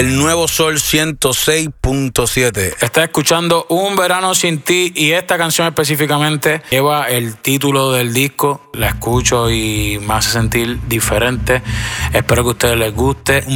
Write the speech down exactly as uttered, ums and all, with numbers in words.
el nuevo Sol ciento seis punto siete. Estás escuchando Un Verano Sin Ti y esta canción específicamente lleva el título del disco. La escucho y me hace sentir diferente. Espero que a ustedes les guste.